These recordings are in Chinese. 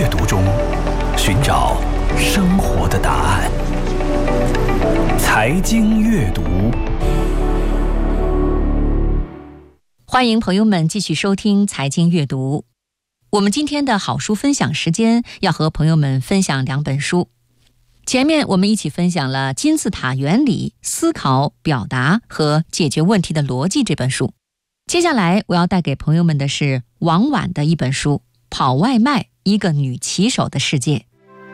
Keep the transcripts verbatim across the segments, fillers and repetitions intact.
阅读中寻找生活的答案。财经阅读， 欢迎朋友们继续收听财经阅读。我们今天的好书分享时间要和朋友们分享两本书。前面我们一起分享了《金字塔原理：思考、表达和解决问题的逻辑》这本书。接下来我要带给朋友们的是王婉的一本书《跑外卖：一个女骑手的世界》。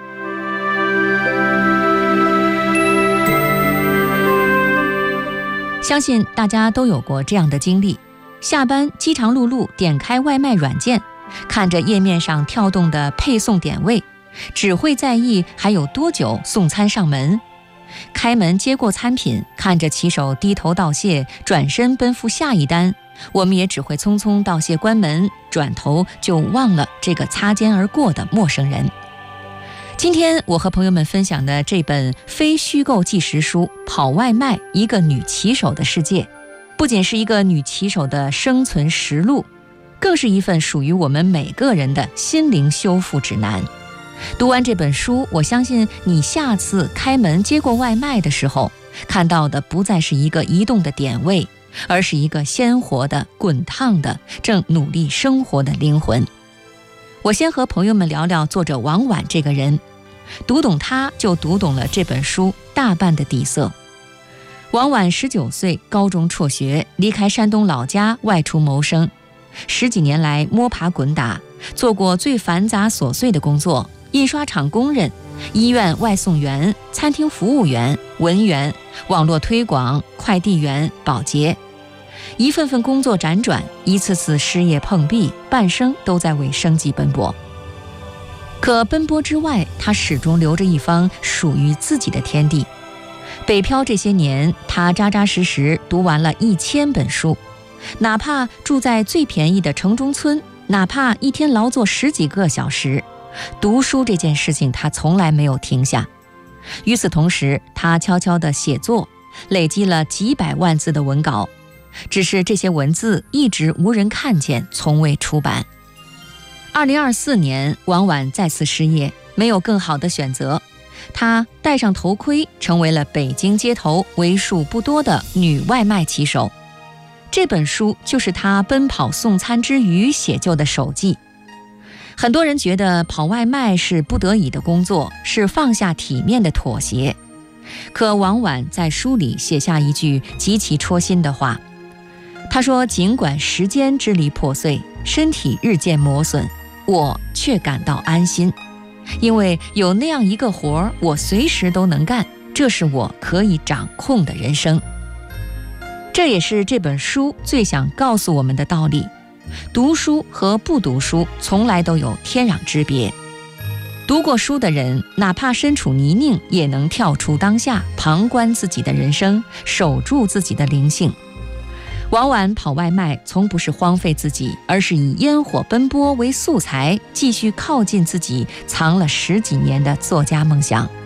相信大家都有过这样的经历，下班饥肠辘辘点开外卖软件，看着页面上跳动的配送点位，只会在意还有多久送餐上门。开门接过餐品，看着骑手低头道谢，转身奔赴下一单，我们也只会匆匆道谢关门，转头就忘了这个擦肩而过的陌生人。今天我和朋友们分享的这本非虚构纪实书《跑外卖：一个女骑手的世界》，不仅是一个女骑手的生存实录，更是一份属于我们每个人的心灵修复指南。读完这本书，我相信你下次开门接过外卖的时候，看到的不再是一个移动的点位，而是一个鲜活的、滚烫的、正努力生活的灵魂。我先和朋友们聊聊作者王婉这个人，读懂他就读懂了这本书大半的底色。王婉十九岁，高中辍学，离开山东老家外出谋生，十几年来摸爬滚打，做过最繁杂琐碎的工作：印刷厂工人、医院外送员、餐厅服务员、文员、网络推广、快递员、保洁。一份份工作辗转，一次次失业碰壁，半生都在为生计奔波。可奔波之外，他始终留着一方属于自己的天地。北漂这些年，他扎扎实实读完了一千本书，哪怕住在最便宜的城中村，哪怕一天劳作十几个小时，读书这件事情他从来没有停下。与此同时，他悄悄地写作，累积了几百万字的文稿，只是这些文字一直无人看见，从未出版。二零二四年，王婉再次失业，没有更好的选择，她戴上头盔，成为了北京街头为数不多的女外卖骑手。这本书就是她奔跑送餐之余写就的手记。很多人觉得跑外卖是不得已的工作，是放下体面的妥协。可王婉在书里写下一句极其戳心的话，他说：尽管时间支离破碎，身体日渐磨损，我却感到安心，因为有那样一个活儿，我随时都能干，这是我可以掌控的人生。这也是这本书最想告诉我们的道理：读书和不读书从来都有天壤之别。读过书的人，哪怕身处泥泞，也能跳出当下，旁观自己的人生，守住自己的灵性。王婉跑外卖从不是荒废自己，而是以烟火奔波为素材，继续靠近自己藏了十几年的作家梦想。